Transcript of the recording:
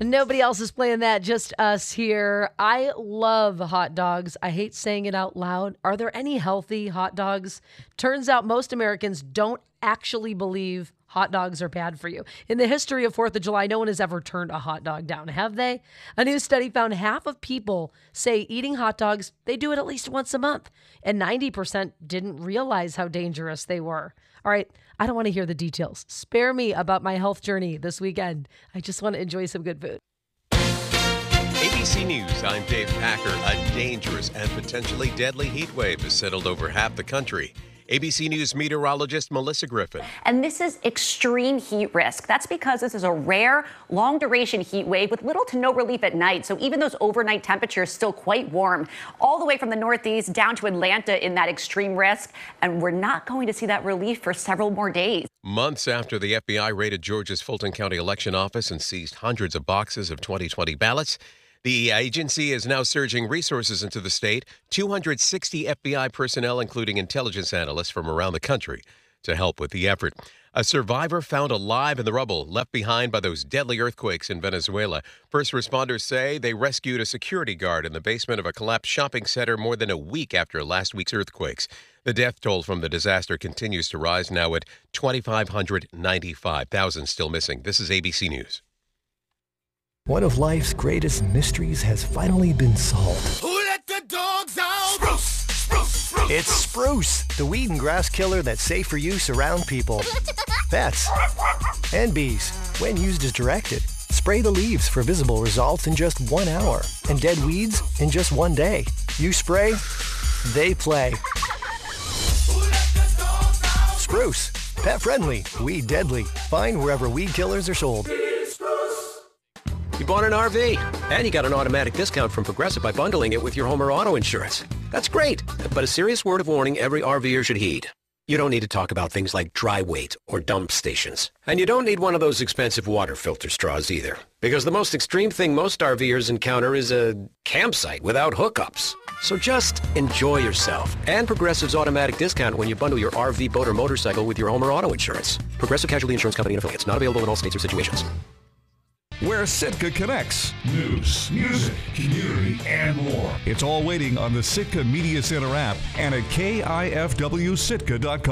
Nobody else is playing that, just us here. I love hot dogs. I hate saying it out loud. Are there any healthy hot dogs? Turns out most Americans don't actually believe hot dogs are bad for you. In the history of 4th of July, no one has ever turned a hot dog down, have they? A new study found half of people say eating hot dogs, they do it at least once a month. And 90% didn't realize how dangerous they were. All right, I don't want to hear the details. Spare me about my health journey this weekend. I just want to enjoy some good food. ABC News, I'm Dave Packer. A dangerous and potentially deadly heat wave has settled over half the country. ABC News meteorologist Melissa Griffin. And this is extreme heat risk. That's because this is a rare, long-duration heat wave with little to no relief at night. So even those overnight temperatures still quite warm, all the way from the Northeast down to Atlanta in that extreme risk. And we're not going to see that relief for several more days. Months after the FBI raided Georgia's Fulton County election office and seized hundreds of boxes of 2020 ballots, the agency is now surging resources into the state, 260 FBI personnel, including intelligence analysts from around the country, to help with the effort. A survivor found alive in the rubble left behind by those deadly earthquakes in Venezuela. First responders say they rescued a security guard in the basement of a collapsed shopping center more than a week after last week's earthquakes. The death toll from the disaster continues to rise, now at 2,595,000 still missing. This is ABC News. One of life's greatest mysteries has finally been solved. Who let the dogs out? Spruce, spruce, spruce. It's Spruce, the weed and grass killer that's safe for use around people, pets, and bees. When used as directed, spray the leaves for visible results in just 1 hour and dead weeds in just 1 day. You spray, they play. Spruce, pet friendly, weed deadly. Find wherever weed killers are sold. You bought an RV, and you got an automatic discount from Progressive by bundling it with your home or auto insurance. That's great, but a serious word of warning every RVer should heed. You don't need to talk about things like dry weight or dump stations. And you don't need one of those expensive water filter straws either, because the most extreme thing most RVers encounter is a campsite without hookups. So just enjoy yourself and Progressive's automatic discount when you bundle your RV, boat, or motorcycle with your home or auto insurance. Progressive Casualty Insurance Company and affiliates. Not available in all states or situations. Where Sitka connects. News, music, community, and more. It's all waiting on the Sitka Media Center app and at KIFWSitka.com.